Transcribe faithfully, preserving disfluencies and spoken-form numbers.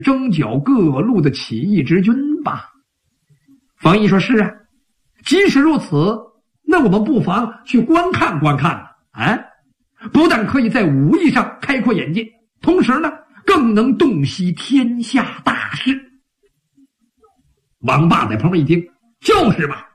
征剿各路的起义之军吧。冯异说：是啊，即使如此，那我们不妨去观看观看了啊！不但可以在武艺上开阔眼界，同时呢，更能洞悉天下大事。王霸在旁边一听，就是嘛，